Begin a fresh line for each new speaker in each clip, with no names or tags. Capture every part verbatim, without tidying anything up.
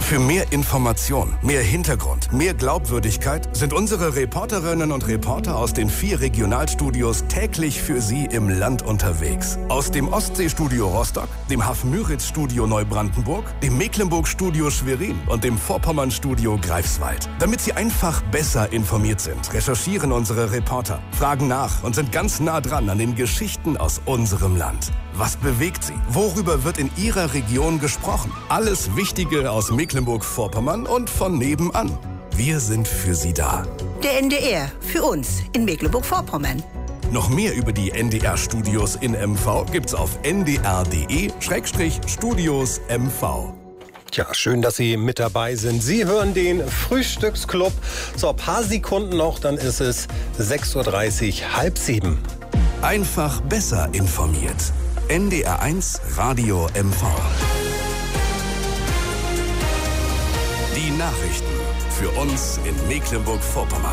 Für mehr Information, mehr Hintergrund, mehr Glaubwürdigkeit sind unsere Reporterinnen und Reporter aus den vier Regionalstudios täglich für Sie im Land unterwegs. Aus dem Ostseestudio Rostock, dem Hafenmüritz-Studio Neubrandenburg, dem Mecklenburg-Studio Schwerin und dem Vorpommern-Studio Greifswald. Damit Sie einfach besser informiert sind, recherchieren unsere Reporter, fragen nach und sind ganz nah dran an den Geschichten aus unserem Land. Was bewegt Sie? Worüber wird in Ihrer Region gesprochen? Alles Wichtige aus Mecklenburg-Vorpommern und von nebenan. Wir sind für Sie da.
Der N D R, für uns in Mecklenburg-Vorpommern.
Noch mehr über die N D R-Studios in M V gibt's auf n d r punkt d e Schrägstrich Studios M V.
Tja, schön, dass Sie mit dabei sind. Sie hören den Frühstücksclub. So, ein paar Sekunden noch, dann ist es sechs Uhr dreißig, halb sieben.
Einfach besser informiert. N D R eins Radio M V. Die Nachrichten für uns in Mecklenburg-Vorpommern.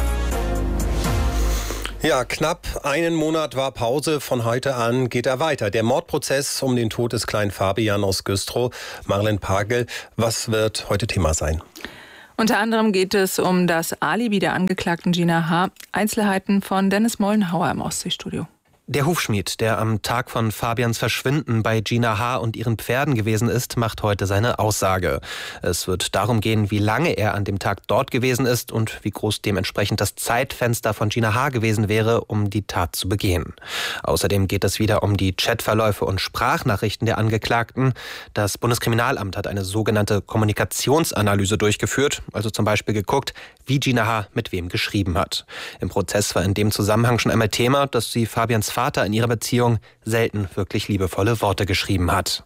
Ja, knapp einen Monat war Pause. Von heute an geht er weiter. Der Mordprozess um den Tod des kleinen Fabian aus Güstrow. Marlen Pagel, was wird heute Thema sein?
Unter anderem geht es um das Alibi der Angeklagten Gina H. Einzelheiten von Dennis Mollenhauer im Ostseestudio.
Der Hufschmied, der am Tag von Fabians Verschwinden bei Gina H. und ihren Pferden gewesen ist, macht heute seine Aussage. Es wird darum gehen, wie lange er an dem Tag dort gewesen ist und wie groß dementsprechend das Zeitfenster von Gina H. gewesen wäre, um die Tat zu begehen. Außerdem geht es wieder um die Chatverläufe und Sprachnachrichten der Angeklagten. Das Bundeskriminalamt hat eine sogenannte Kommunikationsanalyse durchgeführt, also zum Beispiel geguckt, wie Gina H. mit wem geschrieben hat. Im Prozess war in dem Zusammenhang schon einmal Thema, dass sie Fabians Vater in ihrer Beziehung selten wirklich liebevolle Worte geschrieben hat.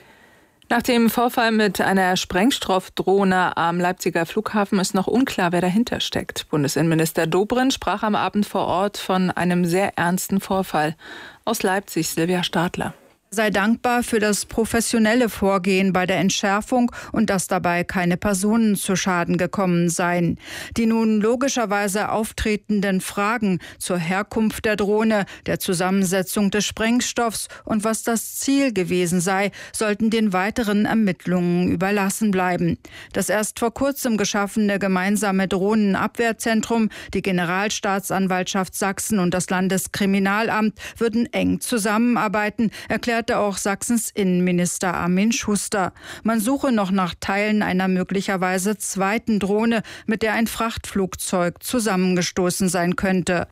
Nach dem Vorfall mit einer Sprengstoffdrohne am Leipziger Flughafen ist noch unklar, wer dahinter steckt. Bundesinnenminister Dobrindt sprach am Abend vor Ort von einem sehr ernsten Vorfall. Aus Leipzig Silvia Stadler.
Sei dankbar für das professionelle Vorgehen bei der Entschärfung und dass dabei keine Personen zu Schaden gekommen seien. Die nun logischerweise auftretenden Fragen zur Herkunft der Drohne, der Zusammensetzung des Sprengstoffs und was das Ziel gewesen sei, sollten den weiteren Ermittlungen überlassen bleiben. Das erst vor kurzem geschaffene gemeinsame Drohnenabwehrzentrum, die Generalstaatsanwaltschaft Sachsen und das Landeskriminalamt würden eng zusammenarbeiten, erklärt auch Sachsens Innenminister Armin Schuster. Man suche noch nach Teilen einer möglicherweise zweiten Drohne, mit der ein Frachtflugzeug zusammengestoßen sein könnte.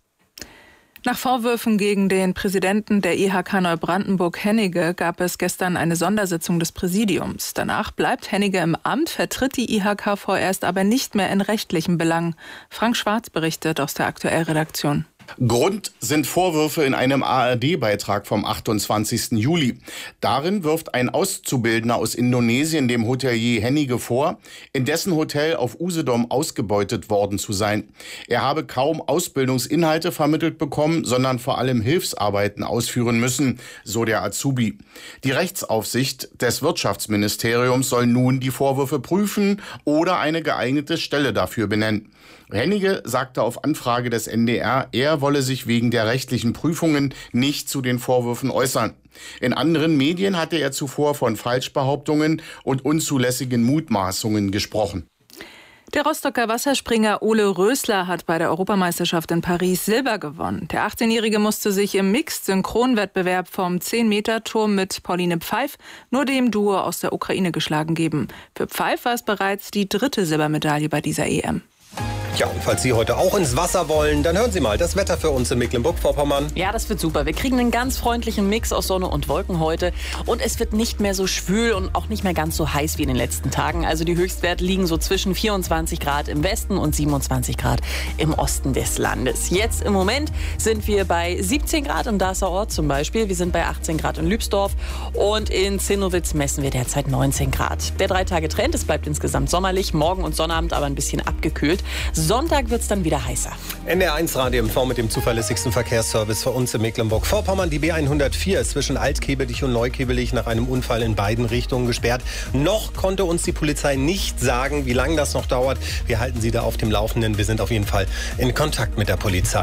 Nach Vorwürfen gegen den Präsidenten der I H K Neubrandenburg Hennige gab es gestern eine Sondersitzung des Präsidiums. Danach bleibt Hennige im Amt, vertritt die I H K vorerst aber nicht mehr in rechtlichen Belangen. Frank Schwarz berichtet aus der Aktuellredaktion.
Grund sind Vorwürfe in einem A R D-Beitrag vom achtundzwanzigsten Juli. Darin wirft ein Auszubildender aus Indonesien dem Hotelier Hennige vor, in dessen Hotel auf Usedom ausgebeutet worden zu sein. Er habe kaum Ausbildungsinhalte vermittelt bekommen, sondern vor allem Hilfsarbeiten ausführen müssen, so der Azubi. Die Rechtsaufsicht des Wirtschaftsministeriums soll nun die Vorwürfe prüfen oder eine geeignete Stelle dafür benennen. Hennige sagte auf Anfrage des N D R, er wolle sich wegen der rechtlichen Prüfungen nicht zu den Vorwürfen äußern. In anderen Medien hatte er zuvor von Falschbehauptungen und unzulässigen Mutmaßungen gesprochen.
Der Rostocker Wasserspringer Ole Rösler hat bei der Europameisterschaft in Paris Silber gewonnen. Der achtzehnjährige musste sich im Mixed-Synchronwettbewerb vom zehn-Meter-Turm mit Pauline Pfeif nur dem Duo aus der Ukraine geschlagen geben. Für Pfeif war es bereits die dritte Silbermedaille bei dieser E M.
Ja, und falls Sie heute auch ins Wasser wollen, dann hören Sie mal das Wetter für uns in Mecklenburg-Vorpommern.
Ja, das wird super. Wir kriegen einen ganz freundlichen Mix aus Sonne und Wolken heute. Und es wird nicht mehr so schwül und auch nicht mehr ganz so heiß wie in den letzten Tagen. Also die Höchstwerte liegen so zwischen vierundzwanzig Grad im Westen und siebenundzwanzig Grad im Osten des Landes. Jetzt im Moment sind wir bei siebzehn Grad im Darßer Ort zum Beispiel. Wir sind bei achtzehn Grad in Lübsdorf. Und in Zinnowitz messen wir derzeit neunzehn Grad. Der Drei-Tage-Trend, es bleibt insgesamt sommerlich. Morgen und Sonnabend aber ein bisschen abgekühlt. Sonntag wird es dann wieder heißer.
N D R eins Radio M V mit dem zuverlässigsten Verkehrsservice für uns in Mecklenburg-Vorpommern. Die B hundertvier ist zwischen Altkebelich und Neukebelich nach einem Unfall in beiden Richtungen gesperrt. Noch konnte uns die Polizei nicht sagen, wie lange das noch dauert. Wir halten Sie da auf dem Laufenden. Wir sind auf jeden Fall in Kontakt mit der Polizei.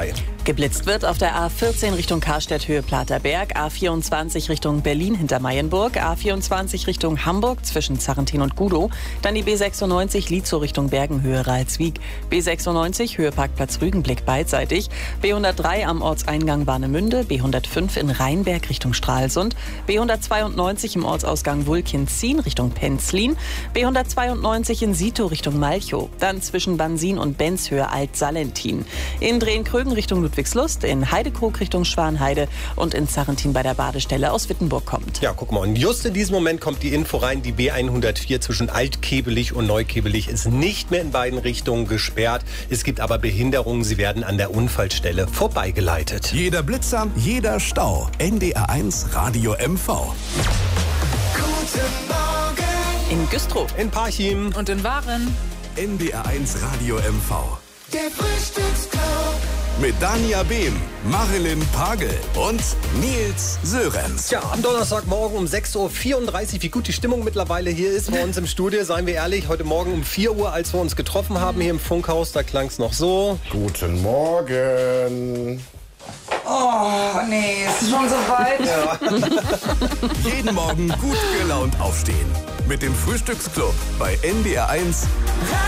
Geblitzt wird auf der A vierzehn Richtung Karstedt Höhe Platerberg, A vierundzwanzig Richtung Berlin hinter Mayenburg, A vierundzwanzig Richtung Hamburg zwischen Zarrentin und Gudow, dann die B sechsundneunzig Lietzow Richtung Bergen Höhe Ralswiek, B sechsundneunzig Höhe Parkplatz Rügenblick beidseitig, B hundertdrei am Ortseingang Warnemünde, B hundertfünf in Rheinberg Richtung Stralsund, B hundertzweiundneunzig im Ortsausgang Wulkenzien Richtung Penzlin, B hundertzweiundneunzig in Sito Richtung Malchow, dann zwischen Bansin und Benzhöhe Alt-Salentin, in Drehen-Krögen Richtung Ludwigslust, in Heidekrug Richtung Schwanheide und in Zarrentin bei der Badestelle aus Wittenburg kommt.
Ja, guck mal, und just in diesem Moment kommt die Info rein, die B hundertvier zwischen Altkebelich und Neukebelich ist nicht mehr in beiden Richtungen gesperrt. Es gibt aber Behinderungen, sie werden an der Unfallstelle vorbeigeleitet.
Jeder Blitzer, jeder Stau. N D R eins Radio M V.
Guten Morgen.
In Güstrow,
in Parchim
und in Waren.
N D R eins Radio M V.
Der Frühstücksclub.
Mit Dania Behm, Marilyn Pagel und Nils Sörenz.
Ja, am Donnerstagmorgen um sechs Uhr vierunddreißig, wie gut die Stimmung mittlerweile hier ist bei uns im Studio, seien wir ehrlich. Heute Morgen um vier Uhr, als wir uns getroffen haben hier im Funkhaus, da klang es noch so.
Guten Morgen.
Oh, nee, es ist schon so weit.
Ja.
Jeden Morgen gut gelaunt aufstehen. Mit dem Frühstücksclub bei N D R eins.